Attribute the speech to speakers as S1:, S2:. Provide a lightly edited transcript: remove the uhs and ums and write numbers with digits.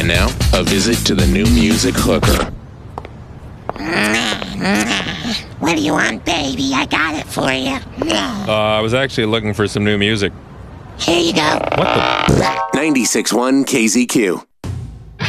S1: And now, a visit to the New Music Hooker.
S2: What do you want, baby? I got it for you.
S3: I was actually looking for some new music.
S2: Here you go.
S3: What the?
S1: 96.1 KZQ.